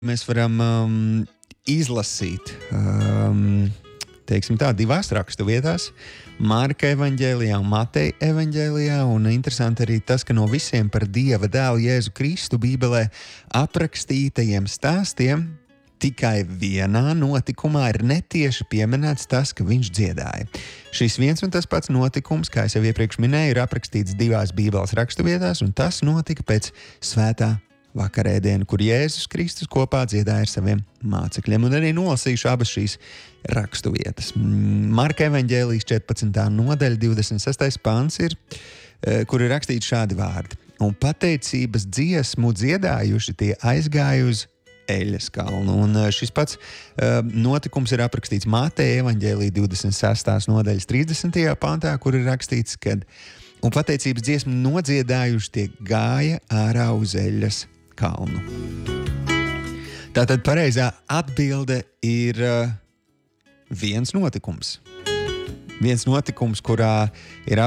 Mēs varam izlasīt, teiksim tā, divās rakstu vietās, Marka evaņģēlijā un Mateja evaņģēlijā, un interesanti arī tas, ka no visiem par Dieva dēlu Jēzu Kristu Bībelē aprakstītajiem stāstiem tikai vienā notikumā ir netieši pieminēts tas, ka viņš dziedāja. Šis viens un tas pats notikums, kā es jau iepriekš minēju, ir aprakstīts divās Bībeles rakstu vietās, un tas notika pēc svētā vakarēdienu, kur Jēzus Kristus kopā dziedāja ar saviem mācekļiem. Un arī nolasīšu abas šīs rakstu vietas. Marka evaņģēlijas 14. nodaļa, 26. pants ir, kur ir rakstīts šādi vārdi. Un pateicības dziesmu dziedājuši tie aizgāja uz Eļas kalnu. Un šis pats notikums ir aprakstīts Mateja evaņģēlija 26. nodaļas 30. pantā, kur ir rakstīts, kad un pateicības dziesmu nodziedājuši tie gāja ārā uz Eļas kalnu. Tātad pareizā atbilde ir viens notikums. Viens notikums, kurā ir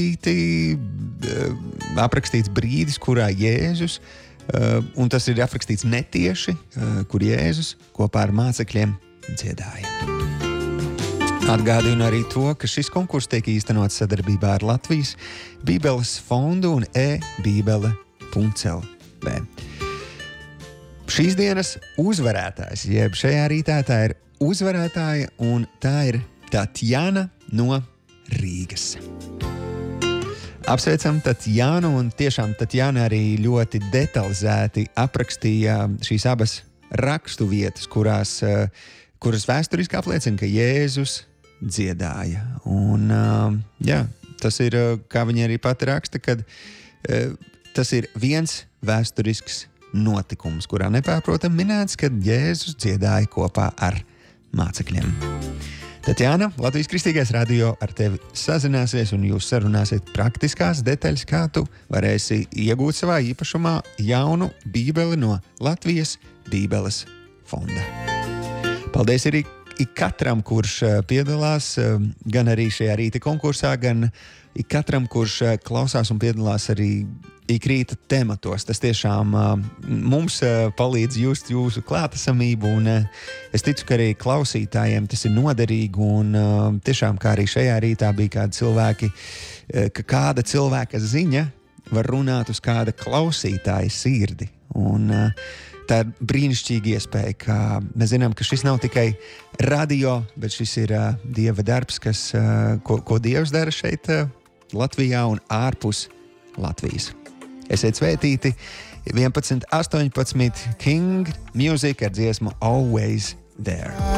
aprakstīts brīdis, kurā Jēzus, un tas ir aprakstīts netieši, kur Jēzus kopā ar mācekļiem dziedāja. Atgādinu arī to, ka šis konkurss tiek īstenots sadarbībā ar Latvijas Bībeles fondu un e-bībele.lv. Šīs dienas uzvarētājs, jeb šajā rītā tā ir uzvarētāja, un tā ir Tatjana no Rīgas. Apsveicam Tatjanu, un tiešām Tatjana arī ļoti detalizēti aprakstīja šīs abas rakstu vietas, kuras vēsturiski apliecina, ka Jēzus dziedāja. Un, tas ir, kā viņa arī pati raksta, kad tas ir viens vēsturisks notikums, kurā nepārprotam minēts, kad Jēzus dziedāja kopā ar mācekļiem. Tatjana, Latvijas Kristīgais radio ar tevi sazināsies, un jūs sarunāsiet praktiskās detaļas, kā tu varēsi iegūt savā īpašumā jaunu bībeli no Latvijas Bībeles fonda. Paldies arī ikatram, kurš piedalās gan arī šajā rīta konkursā, gan ikatram, kurš klausās un piedalās arī ikrīta tematos. Tas tiešām mums palīdz just jūsu klātesamību, un es ticu, ka arī klausītājiem tas ir noderīgi, un tiešām, kā arī šajā rītā bija kādi cilvēki, ka kāda cilvēka ziņa var runāt uz kāda klausītāja sirdi. Un tā ir brīnišķīga iespēja, ka mēs zinām, ka šis nav tikai radio, bet šis ir Dieva darbs, ko Dievs dara šeit Latvijā un ārpus Latvijas. Esiet svētīti 11.18 King Music ar dziesmu Always There.